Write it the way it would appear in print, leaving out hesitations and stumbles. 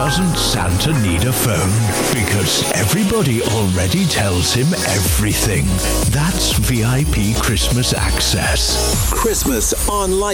doesn't Santa need a phone? Because everybody already tells him everything. That's VIP Christmas access. Christmas on Light.